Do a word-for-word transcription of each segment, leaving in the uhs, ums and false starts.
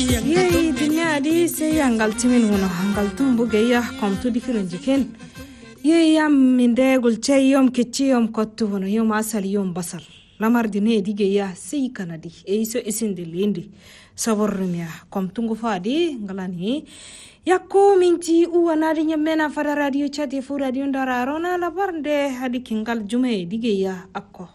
Yey dunya di sai hangal timin wono hangal tumbu geya kom tu dikirin jikin. Yey yam minde gulce yom kici yom kottu wono yom asal yom basal. Lamar dine di geya sai kanadi e iso isin de lindi. Saborrumia kom tungu fadi ngalani. Yakko minti uwa nadi nyamena fada radio chat fu radio ndararona labarnde hadi kingal jume di geya akko.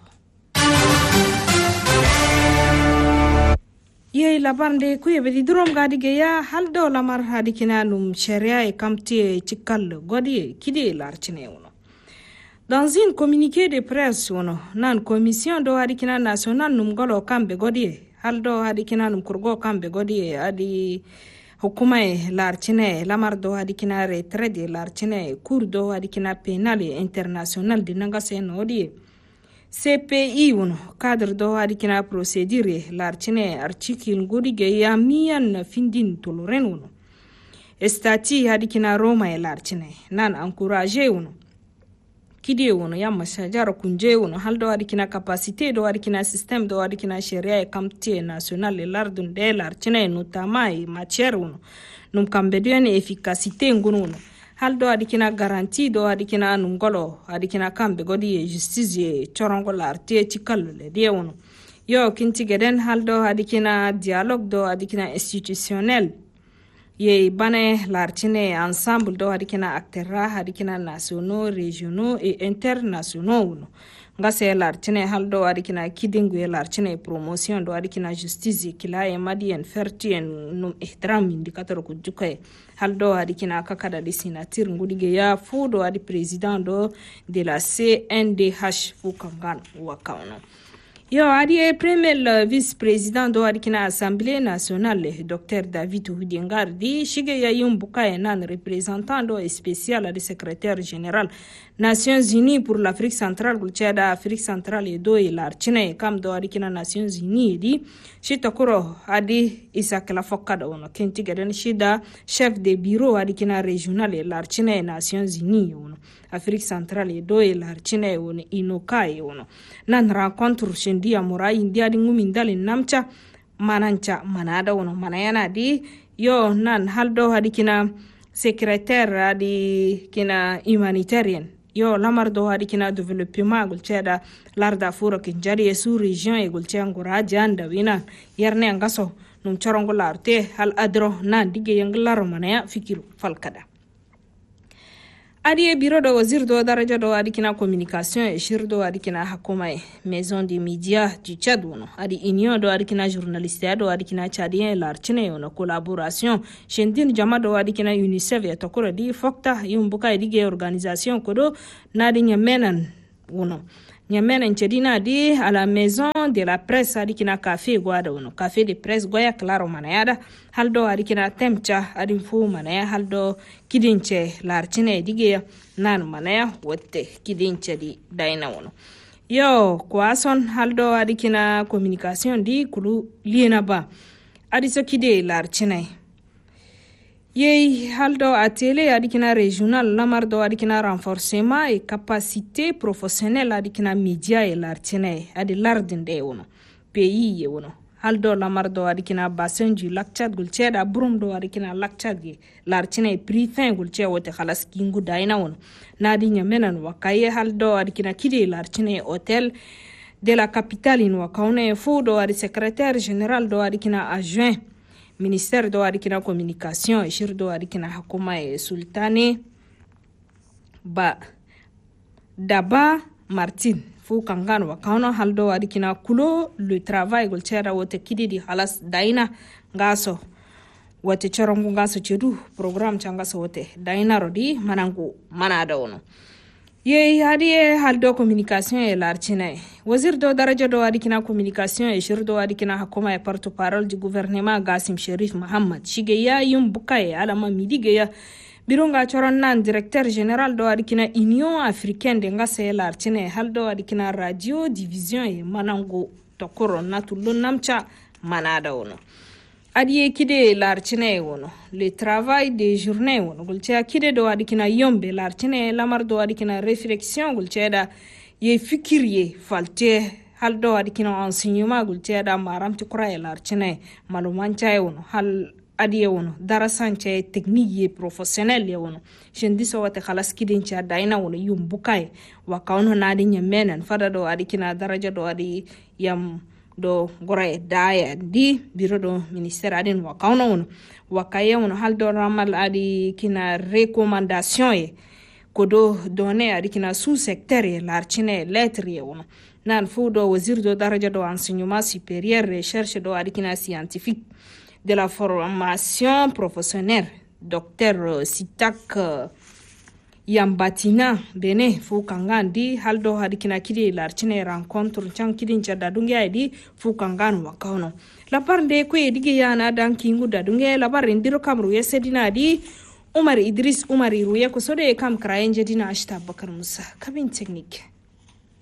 Yey labarnde kuye bedi drom gadi geya haldo lamar hadi kinanum sharia e kamti cikal godi kide larchine wono. Dans une communiqué de presse wono nan commission do hadi kinan national num golo kambe godi haldo hadi kinanum kurgo kambe godi hadi hukuma e larchine lamar do hadi kinare trade larchine cour do hadi kina penal international de nangase nodi C P I wono cadre do hadi kina procédure larchine article ngodi ge ya miyan findin toloren wono estati hadi kina Roma e larchine nan encourager wono kidi wono yamma shajara kunje wono haldo hadi kina capacité do hadi kina système do hadi kina sharia e comité national e lardun de larchine notamment e matière wono num kambedion efficacité ngono wono haldo adikina garantie do adikina nungolo adikina kambe godi e justice e chorongo arte tikal le de wono yo kinti geden haldo adikina dialogue do adikina institutionnel ye bane l'artine ensemble do adikina acteurs adikina nationaux régionaux et internationaux wono ngase l'artine haldo adikina kidingu e l'artine promotion do adikina justice kila e madien fertien num ihtiram indicateur ko jukoy haldo adikina kakada di sinatir ngudige ya fudo adi president do de la C N D H fukangan wakauno yo adi e premier vice président do adikina assemblée nationale docteur David Oudingar di shige ya yumbuka e nan représentant do spécial adi secrétaire général Nations Unies pour l'Afrique centrale gulchada Afrique centrale e do e larchine kam do adikina Nations Unies di shitakuro adi isakla fokada wono kenti gaden shida chef de bureau adikina régional e larchine Nations Unies wono Afrique centrale e do e larchine wono inokai wono nan rencontre shendi amura india di ngumindali namcha manancha manada wono manayana di yo nan haldo adikina secrétaire adi kina humanitarian yo lamar do hadi kina développement gulcheda larda furo kinjari e sous région e gulchangura janda wina yarne ngaso num chorongo larte hal adro nan dige yanglaro manaya fikiru falkada adi e bureau de wazir do daraja do adi kina communication e shirdo adi kina hakuma e maison des médias du Tchad wono adi union do adi kina journaliste do adi kina tchadien larchine wono collaboration shendin jama do adi kina UNICEF e tokoro di fokta yumbuka e dige organisation kodo nadi nyamenan wono nyamenan chedina di à la maison de la presse adi kina café gwada wono café de presse goya claro manayada haldo adi kina temcha adi fu manaya haldo kidinche larchine dige nan manaya wotte kidinche di daina wono yo kwason haldo adi kina communication di kulu liena ba adi so kide larchine yey haldo atelier adikina régional lamardo adikina renforcement et capacité professionnelle adikina média et l'artine adi lardinde wono pays wono haldo lamardo adikina bassin du lac Tchad gulcheda brumdo adikina lac Tchad ge l'artine prix fin gulche wote khalas kingu daina wono nadi nyamenan wakaye haldo adikina kide l'artine hôtel de la capitale in wakaune fudo adi secrétaire général do adikina adjoint ministère do adikina communication e shir do adikina hakuma e sultane ba daba martin fu kangan wa kauna haldo adikina kulo le travail golchera wote kididi halas daina ngaso wote chorongo ngaso chedu program changaso wote daina rodi manangu manada wono ye hadi haldo communication e larchina wazir do daraja do adikina communication e shir do adikina hakuma e porte parole du gouvernement Gassim Sherif Mohammed shige ya yum bukaye alama midige ya bironga choron nan directeur général do adikina Union africaine de ngase larchina haldo adikina radio division e manango tokoro natullo namcha manada wono adiye kide larchine wono le travail de journée wono gulcha kide do adikina yombe larchine lamar do adikina réflexion gulcha da ye fikiriye falte hal do adi kina enseignement gulte da maram ti kura e larchine maluman chay wono hal adi wono darasan chay technique ye professionnel ye wono jendi so wate khalas kidin cha daina wono yum bukay wa kawno nadi nyamenen fada do adi kina daraja do adi yam do gora e daya di biro do ministère adin wa kawno wono wa kaye wono hal do ramal adi kina recommandation ye kodo donné adi kina sous secteur ye larchine lettre ye wono nan fu do wazir do daraja do enseignement supérieur recherche do adi kina scientifique de la formation professionnelle docteur Sitak Yambatina bene fu kangandi haldo hadikina kidi larchine rencontre chang kidin chada dungia di fu kangan wakauno la parde ko edige yana dan kingu da dungia la bar indiro kamru yesedina di Umar Idris Umar Ruye ko sode kam krayen jedina ashta Bakar Musa kabin technique